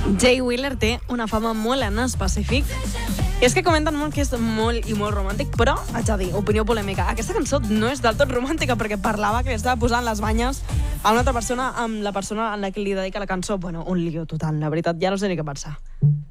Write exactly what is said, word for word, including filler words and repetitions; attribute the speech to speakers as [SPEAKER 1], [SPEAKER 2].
[SPEAKER 1] Jay Wheeler té una fama molt en específic. I és que comenten molt que és molt i molt romàntic, però, haig de dir, opinió polèmica, aquesta cançó no és del tot romàntica perquè parlava que li estava posant les banyes a una altra persona amb la persona a la que li dedica la cançó. Bueno, un lío total, la veritat, ja no sé ni què pensar.